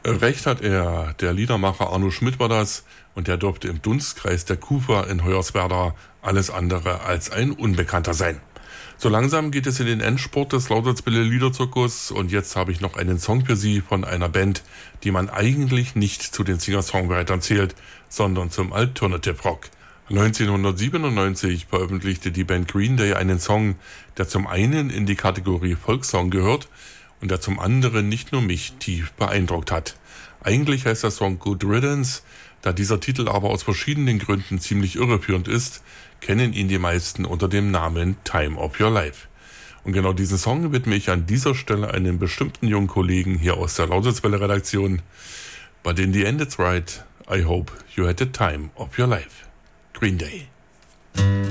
Recht hat er, der Liedermacher Arno Schmidt war das, und der dürfte im Dunstkreis der KUFA in Hoyerswerda alles andere als ein Unbekannter sein. So langsam geht es in den Endspurt des Lautertswille Liederzirkus und jetzt habe ich noch einen Song für Sie von einer Band, die man eigentlich nicht zu den Singer-Songwritern zählt, sondern zum Alternative Rock. 1997 veröffentlichte die Band Green Day einen Song, der zum einen in die Kategorie Volkssong gehört und der zum anderen nicht nur mich tief beeindruckt hat. Eigentlich heißt der Song Good Riddance, da dieser Titel aber aus verschiedenen Gründen ziemlich irreführend ist, kennen ihn die meisten unter dem Namen Time of Your Life. Und genau diesen Song widme ich an dieser Stelle einem bestimmten jungen Kollegen hier aus der Lautertswelle-Redaktion. But in the end it's right, I hope you had the time of your life. Green Day.